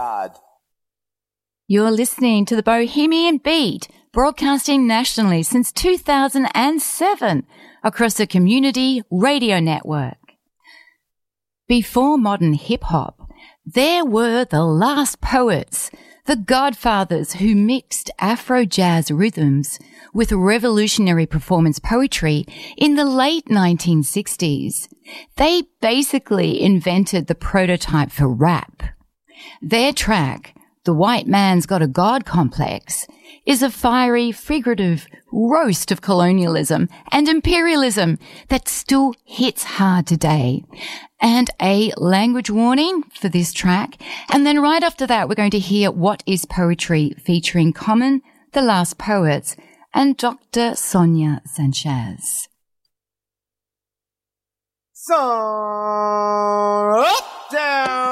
God. You're listening to the Bohemian Beat, broadcasting nationally since 2007 across the Community Radio Network. Before modern hip-hop, there were the Last Poets, the godfathers who mixed Afro-jazz rhythms with revolutionary performance poetry in the late 1960s. They basically invented the prototype for rap. Their track, The White Man's Got a God Complex, is a fiery, figurative roast of colonialism and imperialism that still hits hard today. And a language warning for this track. And then right after that, we're going to hear What is Poetry featuring Common, The Last Poets, and Dr. Sonia Sanchez. So, up, down.